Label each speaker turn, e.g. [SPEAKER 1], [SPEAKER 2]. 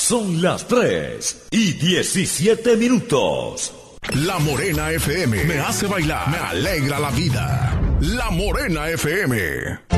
[SPEAKER 1] Son las 3:17.
[SPEAKER 2] La Morena FM me hace bailar, me alegra la vida. La Morena FM.